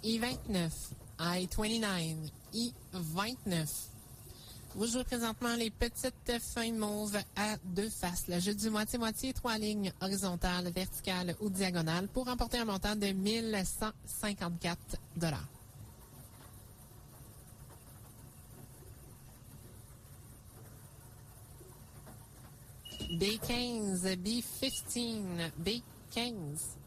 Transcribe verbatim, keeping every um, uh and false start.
I vingt-neuf, I vingt-neuf, I vingt-neuf. Vous jouez présentement les petites feuilles mauves à deux faces. Le jeu du moitié-moitié, trois lignes horizontales, verticales ou diagonales pour remporter un montant de mille cent cinquante-quatre dollars. B quinze, B quinze, B quinze.